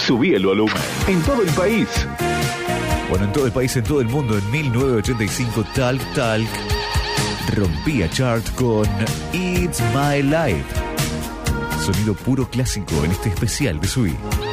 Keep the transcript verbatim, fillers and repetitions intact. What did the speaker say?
Subí el volumen en todo el país. Bueno, en todo el país, en todo el mundo, en mil novecientos ochenta y cinco, Talk Talk rompía chart con It's My Life. Sonido puro clásico en este especial de Subí.